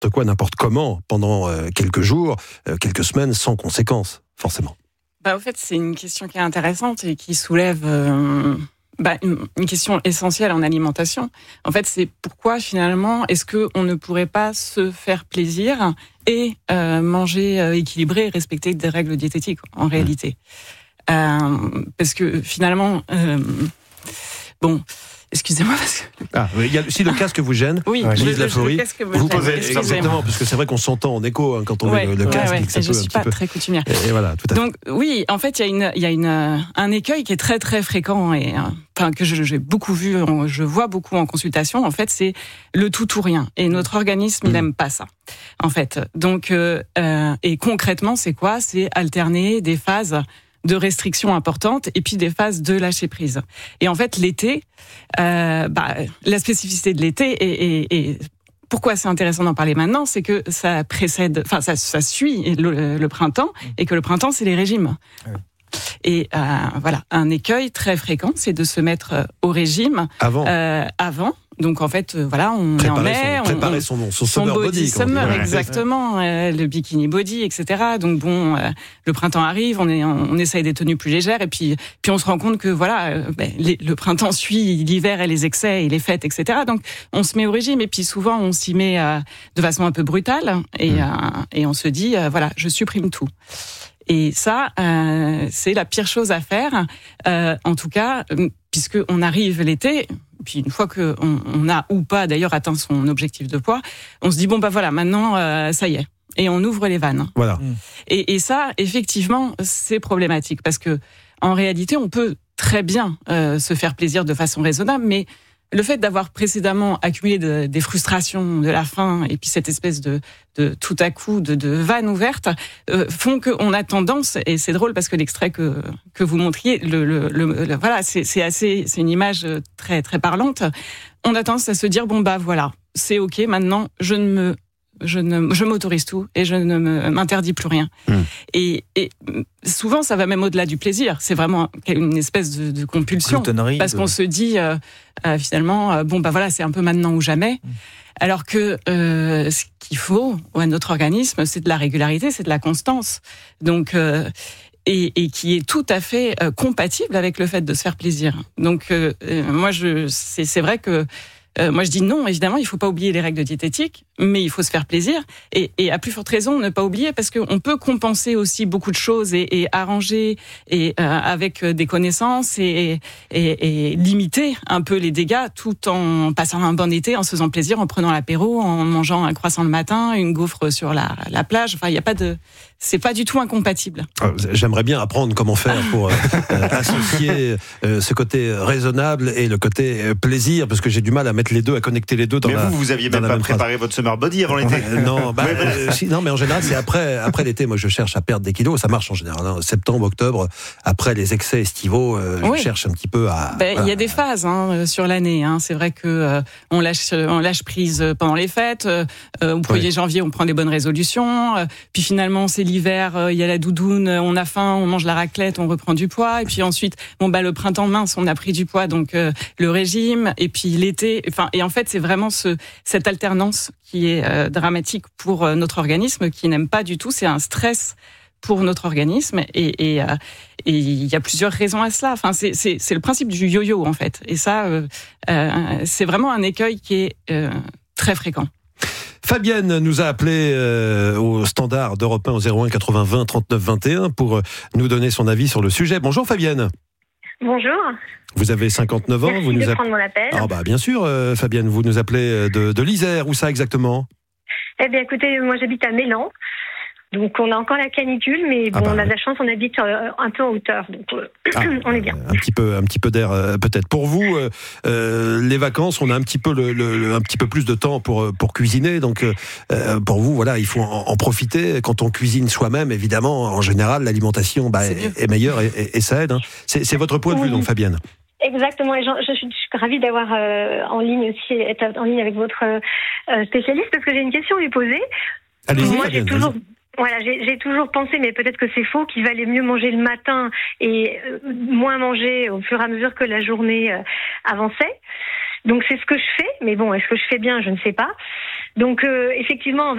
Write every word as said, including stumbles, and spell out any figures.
quoi, n'importe comment, pendant euh, quelques jours, euh, quelques semaines, sans conséquences, forcément. Bah, au fait, c'est une question qui est intéressante et qui soulève euh, bah, une, une question essentielle en alimentation. En fait, c'est pourquoi, finalement, est-ce qu'on ne pourrait pas se faire plaisir et euh, manger euh, équilibré et respecter des règles diététiques, en réalité. Euh, parce que, finalement... Euh, bon... Excusez-moi parce que... Ah, il y a, si le casque vous gêne, oui, Lise le, Laforie, le casque me vous gêne, pouvez exactement, parce que c'est vrai qu'on s'entend en écho hein, quand on ouais, met le, le casque. Ouais, ouais. Et que ça et peut je suis un pas petit peu... très coutumière. Et, et voilà, tout à fait. Donc oui, en fait, il y a une, il y a une, un écueil qui est très très fréquent et enfin que je, j'ai beaucoup vu, je vois beaucoup en consultation. En fait, c'est le tout ou rien. Et notre organisme, mmh. il aime pas ça. En fait, donc euh, et concrètement, c'est quoi ? C'est alterner des phases de restrictions importantes et puis des phases de lâcher prise. Et en fait, l'été, euh, bah, la spécificité de l'été et, et, et pourquoi c'est intéressant d'en parler maintenant, c'est que ça précède, enfin ça, ça suit le, le printemps et que le printemps c'est les régimes. Oui. Et euh, voilà, un écueil très fréquent, c'est de se mettre au régime avant. Euh, avant. Donc en fait, euh, voilà, on préparer est en mai, son, préparer on, son, son, son summer body, body, summer, ouais. exactement, euh, le bikini body, et cetera. Donc bon, euh, le printemps arrive, on est, on, on essaye des tenues plus légères, et puis, puis on se rend compte que voilà, euh, ben, les, le printemps suit l'hiver et les excès et les fêtes, et cetera. Donc on se met au régime, et puis souvent on s'y met euh, de façon un peu brutale, et, mmh. euh, et on se dit euh, voilà, je supprime tout. Et ça, euh, c'est la pire chose à faire, euh, en tout cas, puisque on arrive l'été. Puis une fois qu'on on a ou pas d'ailleurs atteint son objectif de poids, on se dit bon bah voilà, maintenant euh, ça y est, et on ouvre les vannes. Voilà. Et, et ça, effectivement, c'est problématique parce que en réalité, on peut très bien euh, se faire plaisir de façon raisonnable, mais le fait d'avoir précédemment accumulé de, des frustrations, de la faim, et puis cette espèce de, de tout à coup de, de vanne ouverte, euh, font qu'on a tendance, et c'est drôle parce que l'extrait que que vous montriez, le, le, le, le voilà, c'est, c'est assez, c'est une image très très parlante. On a tendance à se dire bon bah voilà, c'est ok, maintenant je ne me Je, ne, je m'autorise tout et je ne me, m'interdis plus rien. Mmh. Et, et souvent, ça va même au-delà du plaisir. C'est vraiment une espèce de, de compulsion. Parce de... qu'on se dit, euh, euh, finalement, euh, bon, bah voilà, c'est un peu maintenant ou jamais. Mmh. Alors que euh, ce qu'il faut à notre organisme, c'est de la régularité, c'est de la constance. Donc... Euh, Et, et qui est tout à fait euh, compatible avec le fait de se faire plaisir. Donc, euh, moi, je, c'est, c'est vrai que Euh, moi, je dis non, évidemment, il ne faut pas oublier les règles diététiques, mais il faut se faire plaisir. Et, et à plus forte raison, ne pas oublier, parce qu'on peut compenser aussi beaucoup de choses et, et arranger et, euh, avec des connaissances et, et, et limiter un peu les dégâts tout en passant un bon été, en se faisant plaisir, en prenant l'apéro, en mangeant un croissant le matin, une gaufre sur la, la plage. Enfin, il n'y a pas de... C'est pas du tout incompatible. J'aimerais bien apprendre comment faire pour euh, associer euh, ce côté raisonnable et le côté euh, plaisir, parce que j'ai du mal à mettre les deux, à connecter les deux dans mais la. Mais vous, vous aviez même pas préparé votre summer body avant l'été. Euh, non, bah, euh, si, non, mais en général, c'est après, après l'été. Moi, je cherche à perdre des kilos. Ça marche en général. Hein. Septembre, octobre, après les excès estivaux, euh, oui. je cherche un petit peu à. Ben, il voilà. y a des phases hein, sur l'année. Hein. C'est vrai que euh, on lâche, on lâche prise pendant les fêtes. Euh, au premier oui. janvier, on prend des bonnes résolutions. Euh, puis finalement, c'est l'hiver. Il euh, y a la doudoune. On a faim. On mange la raclette. On reprend du poids. Et puis ensuite, bon bah le printemps mince, on a pris du poids. Donc euh, le régime. Et puis l'été. Enfin, et en fait, c'est vraiment ce, cette alternance qui est euh, dramatique pour euh, notre organisme, qui n'aime pas du tout. C'est un stress pour notre organisme, et et euh, et il y a plusieurs raisons à cela. Enfin, c'est c'est c'est le principe du yo-yo en fait. Et ça, euh, euh, c'est vraiment un écueil qui est euh, très fréquent. Fabienne nous a appelé euh, au standard d'Europe un au zéro un quatre-vingts vingt trente-neuf vingt et un pour euh, nous donner son avis sur le sujet. Bonjour Fabienne. Bonjour. Vous avez cinquante-neuf ans. Merci vous de nous prendre mon appel. Ah bah bien sûr, euh, Fabienne, vous nous appelez de, de l'Isère. Où ça exactement? Eh bien, écoutez, moi j'habite à Mélan. Donc on a encore la canicule, mais bon, ah bah, on a de la chance, on habite euh, un peu en hauteur, donc euh, ah, on est bien. Un petit peu, un petit peu d'air euh, peut-être. Pour vous, euh, euh, les vacances, on a un petit peu le, le, un petit peu plus de temps pour pour cuisiner. Donc euh, pour vous, voilà, il faut en, en profiter. Quand on cuisine soi-même, évidemment, en général, l'alimentation bah, est, est meilleure et, et, et ça aide. Hein. C'est, c'est votre point de vue, donc, Fabienne. Exactement, et je, je, suis, je suis ravie d'avoir euh, en ligne aussi, être en ligne avec votre euh, spécialiste, parce que j'ai une question à lui poser. Allez-y, moi, Fabienne, j'ai toujours. Allez-y. Voilà, j'ai, j'ai toujours pensé, mais peut-être que c'est faux, qu'il valait mieux manger le matin et euh, moins manger au fur et à mesure que la journée euh, avançait. Donc c'est ce que je fais, mais bon, est-ce que je fais bien, je ne sais pas. Donc euh, effectivement,